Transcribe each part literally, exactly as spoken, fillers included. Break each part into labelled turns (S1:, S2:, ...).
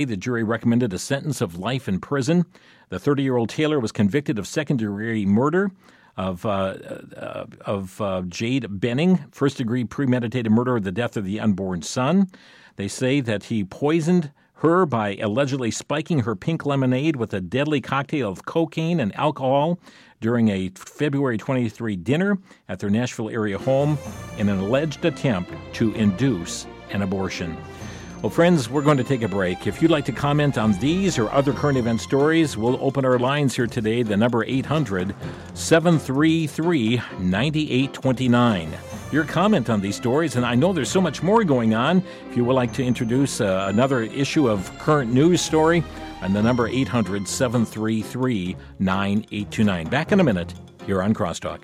S1: The jury recommended a sentence of life in prison. The thirty-year-old Taylor was convicted of second-degree murder of uh, uh, of uh, Jade Benning, first-degree premeditated murder of the death of the unborn son. They say that he poisoned her by allegedly spiking her pink lemonade with a deadly cocktail of cocaine and alcohol during a February twenty-third dinner at their Nashville area home in an alleged attempt to induce an abortion. Well, friends, we're going to take a break. If you'd like to comment on these or other current event stories, we'll open our lines here today. The number eight hundred, seven three three, nine eight two nine. Your comment on these stories, and I know there's so much more going on. If you would like to introduce uh, another issue of current news story, and the number eight hundred, seven three three, nine eight two nine. Back in a minute here on Crosstalk.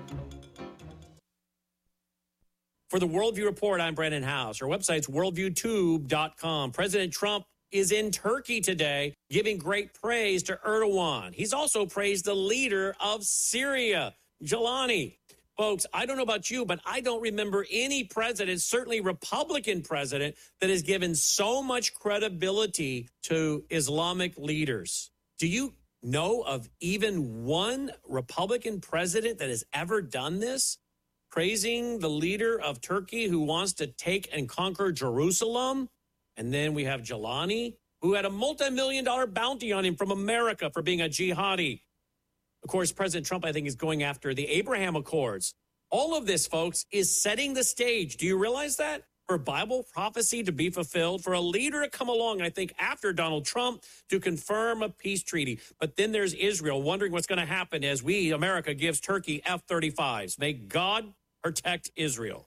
S2: For the Worldview Report, I'm Brandon House. Our website's worldview tube dot com. President Trump is in Turkey today, giving great praise to Erdogan. He's also praised the leader of Syria, Jelani. Folks, I don't know about you, but I don't remember any president, certainly Republican president, that has given so much credibility to Islamic leaders. Do you know of even one Republican president that has ever done this? Praising the leader of Turkey who wants to take and conquer Jerusalem. And then we have Jelani, who had a multi-million dollar bounty on him from America for being a jihadi. Of course, President Trump, I think, is going after the Abraham Accords. All of this, folks, is setting the stage. Do you realize that? For Bible prophecy to be fulfilled, for a leader to come along, I think, after Donald Trump to confirm a peace treaty. But then there's Israel wondering what's going to happen as we, America, gives Turkey F thirty-fives. May God protect Israel.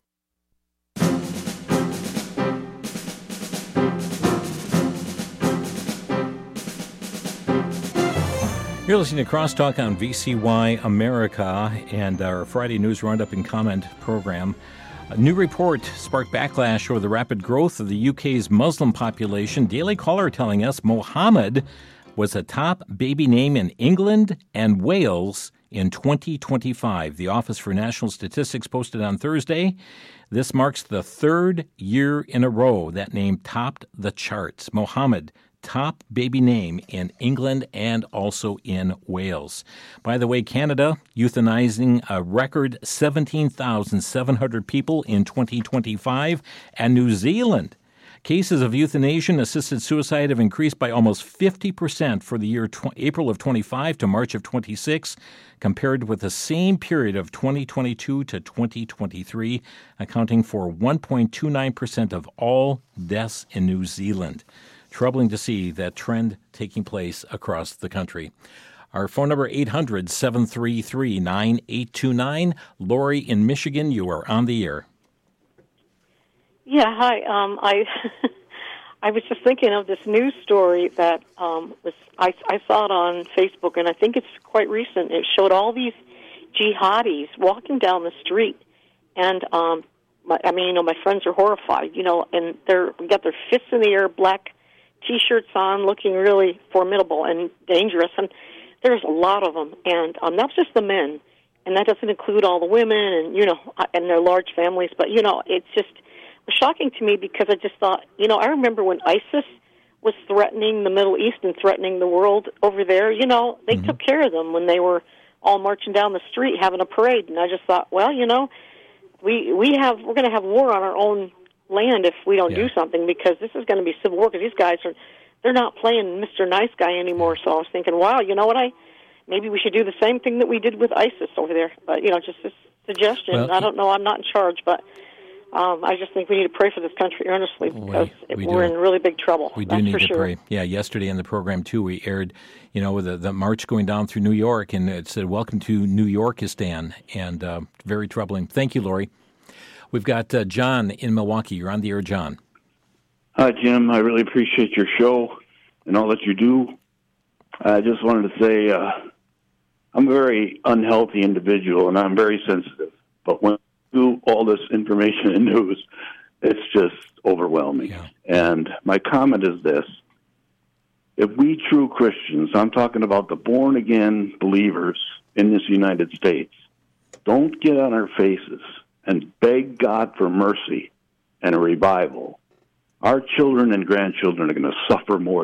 S1: You're listening to Crosstalk on V C Y America and our Friday News Roundup and Comment program. A new report sparked backlash over the rapid growth of the U K's Muslim population. Daily Caller telling us Mohammed was a top baby name in England and Wales in twenty twenty-five. The Office for National Statistics posted on Thursday. This marks the third year in a row that name topped the charts. Mohammed, top baby name in England and also in Wales. By the way, Canada euthanizing a record seventeen thousand seven hundred people in twenty twenty-five, and New Zealand. Cases of euthanasia and assisted suicide have increased by almost fifty percent for the year tw- April of twenty-five to March of twenty-six, compared with the same period of twenty twenty-two to twenty twenty-three, accounting for one point two nine percent of all deaths in New Zealand. Troubling to see that trend taking place across the country. Our phone number, eight hundred, seven three three, nine eight two nine. Lori in Michigan, you are on the air.
S3: Yeah, hi. Um, I I was just thinking of this news story that um, was I, I saw it on Facebook, and I think it's quite recent. It showed all these jihadis walking down the street, and um, my, I mean, you know, my friends are horrified, you know, and they're got their fists in the air, black T-shirts on, looking really formidable and dangerous, and there's a lot of them, and um, that's just the men, and that doesn't include all the women, and you know, and their large families, but you know, it's just shocking to me because I just thought, you know, I remember when ISIS was threatening the Middle East and threatening the world over there, you know, they mm-hmm. took care of them when they were all marching down the street having a parade. And I just thought, well, you know, we we have we're going to have war on our own land if we don't yeah. do something, because this is going to be civil war, because these guys are they're not playing Mister Nice Guy anymore. So I was thinking, wow, you know what, I maybe we should do the same thing that we did with ISIS over there. But, you know, just a suggestion. Well, I don't know, I'm not in charge, but Um, I just think we need to pray for this country earnestly, because we, we we're do. in really big trouble.
S1: We do
S3: That's
S1: need
S3: for
S1: to
S3: sure.
S1: pray. Yeah, yesterday in the program, too, we aired, you know, the, the march going down through New York, and it said, "Welcome to New Yorkistan," and uh, very troubling. Thank you, Lori. We've got uh, John in Milwaukee. You're on the air, John.
S4: Hi, Jim. I really appreciate your show and all that you do. I just wanted to say uh, I'm a very unhealthy individual, and I'm very sensitive. But when do all this information and news, it's just overwhelming. Yeah. And my comment is this. If we true Christians, I'm talking about the born-again believers in this United States, don't get on our faces and beg God for mercy and a revival, our children and grandchildren are going to suffer more